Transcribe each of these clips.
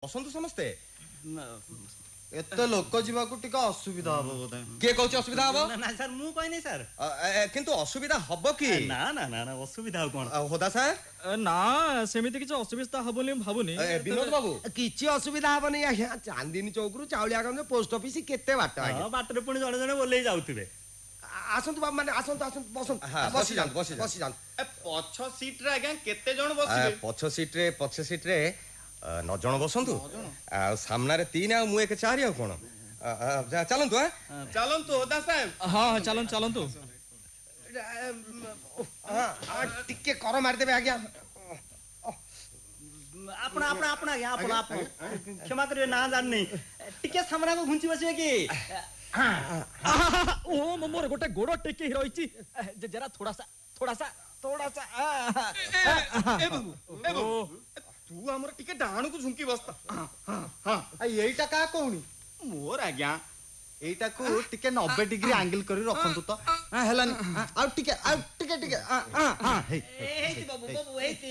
बसंतु समस्ते एते लोक जीवाकू टिका असुविधा हबो बोधे के कहउछ असुविधा हबो ना सर मु कहनी सर किंतु असुविधा हबो की ना ना ना ना असुविधा कोन होदा साहेब ना सेमिति किछ असुविधा हबोनी भाबुनी विनोद बाबू किछि असुविधा हबनी आज्ञा चांदनी चौक रु चावलियागंज पोस्ट ऑफिस केते बाट आज्ञा बाट रे पुणी जणे जणे बोलै जाउथिबे आसंतु बाबू माने आसंतु बसंतु बसी जान पछ सीट रे आज्ञा केते जण बसिबे पछ सीट रे 9 जण बसंतु आ सामना रे 3 आ मु एक 4 आ कोन चलंतु चलंतु होदा साहेब हां चलंतु हां टिके कर मार देबे आज्ञा अपना अपना अपना आप क्षमा करिए ना जाननी टिके सामना को घुंची बसिए की ओ मोर गोटे गोड़ टेके रहिची जरा थोड़ा सा ए बाबू तू हमर टिके डाणू को झुंकी बसता हां एईटा का कहूनी मोर आज्ञा एईटा को टिके 90 डिग्री एंगल करी रखंतु तो हेलानी आ टिके ए बाबू ए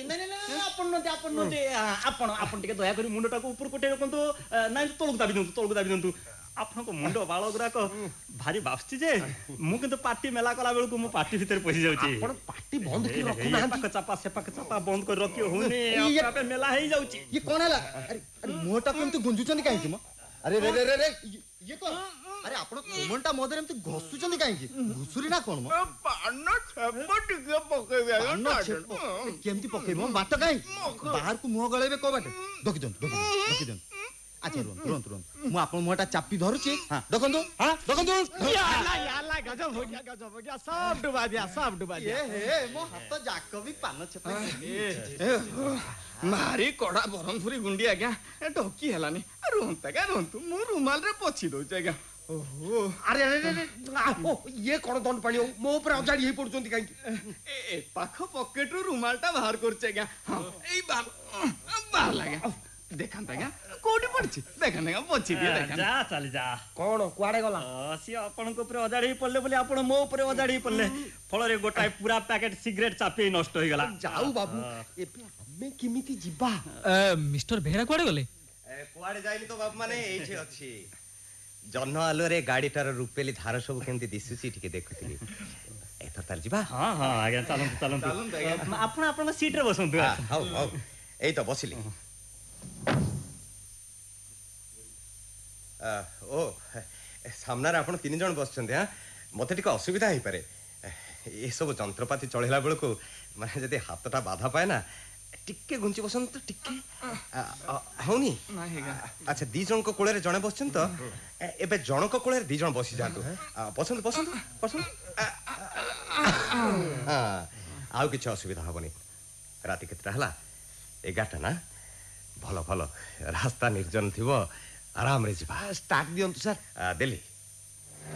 अपन टिके दया करी मुंडटा को ऊपर कोटे रखंतु नाही तळकु दाबी दंतु आपन को मुंडो बाळ गुरा को भारी बापची जे मु किंतु पार्टी मेला कला बेल को मु पार्टी भीतर पसी जाउची अपन पार्टी बंद कर रखु ना पाक चापा बंद कर रखियो होने आपे मेला हेई जाउची ये कोन हला अरे मोटा केमती गुंजुचंदी काहे कि म अरे रे ये को अरे आपण कोमनटा मोदर एमती घसुचंदी काहे कि घुसुरी ना कोन म पान छेप टिके पकेबे केमती पकेबो बाट काहे बाहर को मुह गळेबे को बाटे दोकी दन अच्छा रुन मु आपण मोटा चापी धरुची हां देखंतु याला गजब हो गया सब डुबा दिया हे मो हाथ जाक भी पान छपे मारी कोडा बरमपुरी गुंडी आज्ञा ढोकी हेलानी रोंतु मु रुमाल रे पोछि दउ आज्ञा ओहो अरे ये कोन दंड पाणी मो ऊपर अजाडी हे पडचंती काई ए पाखो पॉकेट रू रुमालटा बाहर करछ आज्ञा हां एई बाहर लागा देखंत आज्ञा कोडी पड़छि देखंत पोछि दिए देखंत जा चली जा कोन कुआडे गला सी अपन को ऊपर अजाडी पड़ले बोले आपण मो ऊपर अजाडी पड़ले फल रे गोटाय पूरा पैकेट सिगरेट चापी नष्ट होई गेला जाऊ बाबू एबे हमें किमिति जिबा मिस्टर बेहरा कुआडे गले कुआडे जाइली तो बाप माने एठी अछि जन्न आलो रे गाडीटार रुपेली धार सब केमती दिसुची ठीक देखुथिली एथर तार जिबा हां आज्ञा चलंतु आपण सीट रे बसंतु हाउ एई तो बसिली ओ सामना रे आपण 3 जण बसछन्ते हां मते टिक असुविधा हेई पारे ए सब जंत्रपाती चढ़ेला बेल को माने जदि हाथटा बाधा पाए ना टिके गुंची बसंत टिके होनी अच्छा 2 जण को कोळे रे जणे बसछन तो एबे जण को कोळे रे 2 जण बसी जातु बसंत हां आउ किछ असुविधा हबनी राति केतरा हला 11टा ना भलो रास्ता निर्जन थिबो आराम रे जिबा स्टार्ट दियंतु सर दिल्ली